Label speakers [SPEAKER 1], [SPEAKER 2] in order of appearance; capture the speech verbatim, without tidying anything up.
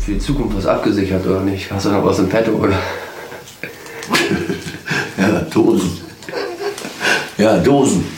[SPEAKER 1] für die Zukunft was abgesichert oder nicht? Hast du noch was im Petto, oder?
[SPEAKER 2] Ja, Dosen. Ja, Dosen.